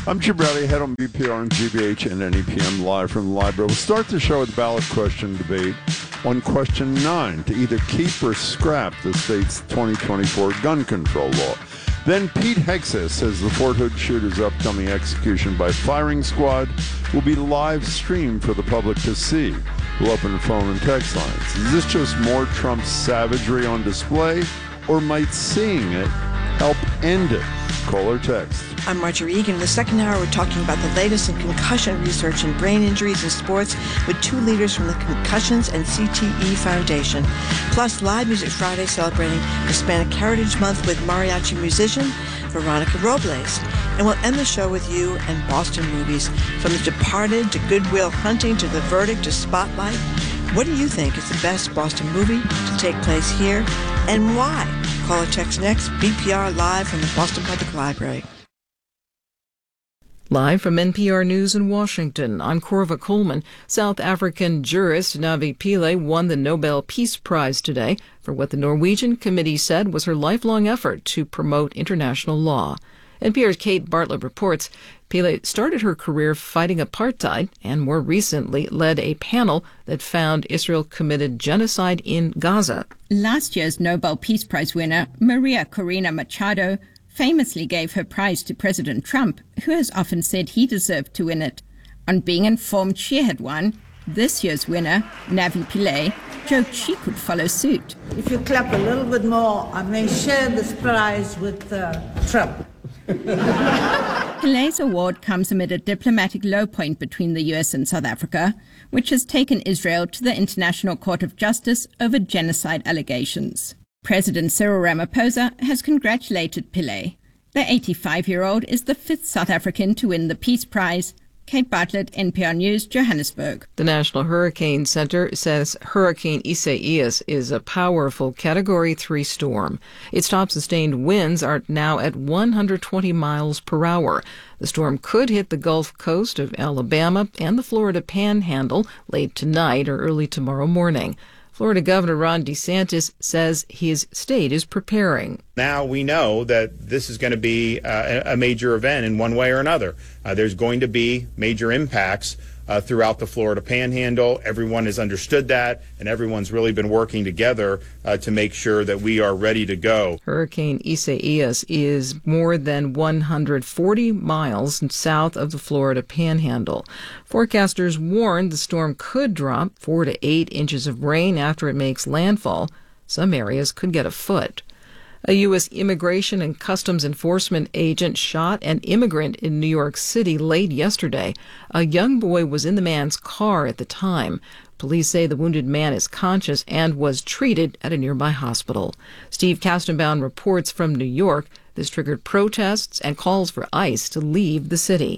I'm Jim Browdy, head on BPR and GBH and NEPM live from the library. We'll start the show with a ballot question debate on question 9 to either keep or scrap the state's 2024 gun control law. Then Pete Hegseth says the Fort Hood shooter's upcoming execution by firing squad will be live streamed for the public to see. We'll open the phone and text lines. Is this just more Trump savagery on display, or might seeing it help end it? Call or text. I'm Marjorie Egan. In the second hour, we're talking about the latest in concussion research and brain injuries in sports with two leaders from the Concussions and CTE Foundation. Plus, Live Music Friday celebrating Hispanic Heritage Month with mariachi musician Veronica Robles. And we'll end the show with you and Boston movies. From The Departed to Good Will Hunting to The Verdict to Spotlight. What do you think is the best Boston movie to take place here, and why? Call or text next. BPR Live from the Boston Public Library. Live from NPR News in Washington, I'm Corva Coleman. South African jurist Navi Pillay won the Nobel Peace Prize today for what the Norwegian committee said was her lifelong effort to promote international law. NPR's Kate Bartlett reports Pillay started her career fighting apartheid and more recently led a panel that found Israel committed genocide in Gaza. Last year's Nobel Peace Prize winner, Maria Corina Machado, famously gave her prize to President Trump, who has often said he deserved to win it. On being informed she had won, this year's winner, Navi Pillay, joked she could follow suit. If you clap a little bit more, I may share this prize with Trump. Pillay's award comes amid a diplomatic low point between the U.S. and South Africa, which has taken Israel to the International Court of Justice over genocide allegations. President Cyril Ramaphosa has congratulated Pillay. The 85-year-old is the fifth South African to win the Peace Prize. Kate Bartlett, NPR News, Johannesburg. The National Hurricane Center says Hurricane Isaias is a powerful Category 3 storm. Its top sustained winds are now at 120 miles per hour. The storm could hit the Gulf Coast of Alabama and the Florida Panhandle late tonight or early tomorrow morning. Florida Governor Ron DeSantis says his state is preparing. Now we know that this is going to be a major event in one way or another. There's going to be major impacts throughout the Florida Panhandle. Everyone has understood that, and everyone's really been working together to make sure that we are ready to go. Hurricane Isaias is more than 140 miles south of the Florida Panhandle. Forecasters warned the storm could drop 4 to 8 inches of rain after it makes landfall. Some areas could get a foot. A U.S. Immigration and Customs Enforcement agent shot an immigrant in New York City late yesterday. A young boy was in the man's car at the time. Police say the wounded man is conscious and was treated at a nearby hospital. Steve Kastenbaum reports from New York. This triggered protests and calls for ICE to leave the city.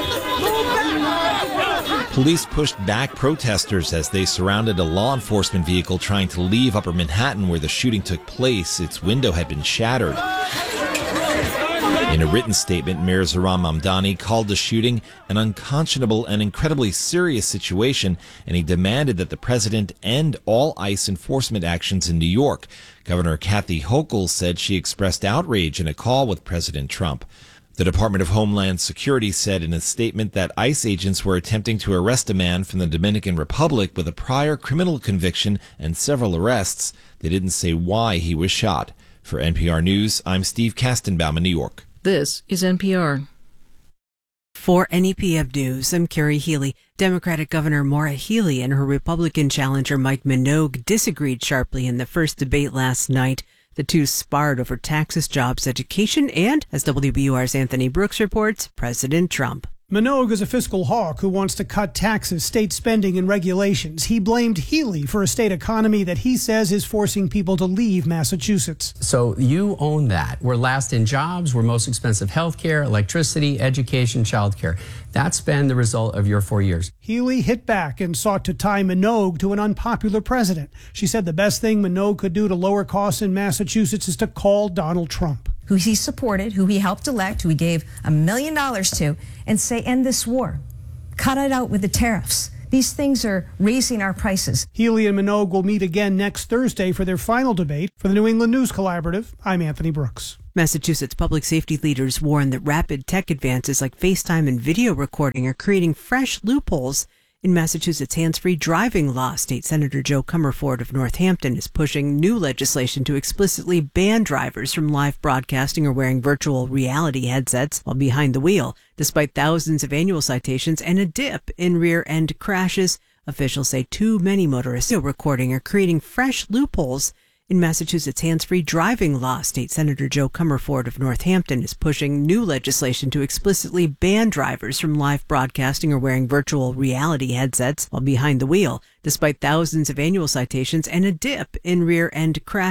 Police pushed back protesters as they surrounded a law enforcement vehicle trying to leave Upper Manhattan where the shooting took place. Its window had been shattered. In a written statement, Mayor Zohran Mamdani called the shooting an unconscionable and incredibly serious situation, and he demanded that the president end all ICE enforcement actions in New York. Governor Kathy Hochul said she expressed outrage in a call with President Trump. The Department of Homeland Security said in a statement that ICE agents were attempting to arrest a man from the Dominican Republic with a prior criminal conviction and several arrests. They didn't say why he was shot. For NPR News, I'm Steve Kastenbaum in New York. This is NPR. For NEPM News, I'm Carrie Healy. Democratic Governor Maura Healey and her Republican challenger Mike Minogue disagreed sharply in the first debate last night. The two sparred over taxes, jobs, education, and, as WBUR's Anthony Brooks reports, President Trump. Minogue is a fiscal hawk who wants to cut taxes, state spending, and regulations. He blamed Healey for a state economy that he says is forcing people to leave Massachusetts. So you own that. We're last in jobs. We're most expensive health care, electricity, education, child care. That's been the result of your 4 years. Healey hit back and sought to tie Minogue to an unpopular president. She said the best thing Minogue could do to lower costs in Massachusetts is to call Donald Trump, who he supported, who he helped elect, who he gave $1 million to, and say, end this war. Cut it out with the tariffs. These things are raising our prices. Healy and Minogue will meet again next Thursday for their final debate. For the New England News Collaborative, I'm Anthony Brooks. Massachusetts public safety leaders warn that rapid tech advances like FaceTime and video recording are creating fresh loopholes in Massachusetts' hands-free driving law. State Senator Joe Comerford of Northampton is pushing new legislation to explicitly ban drivers from live broadcasting or wearing virtual reality headsets while behind the wheel. Despite thousands of annual citations and a dip in rear-end crashes, officials say too many motorists recording are creating fresh loopholes in Massachusetts' hands-free driving law. State Senator Joe Comerford of Northampton is pushing new legislation to explicitly ban drivers from live broadcasting or wearing virtual reality headsets while behind the wheel. Despite thousands of annual citations and a dip in rear-end crashes,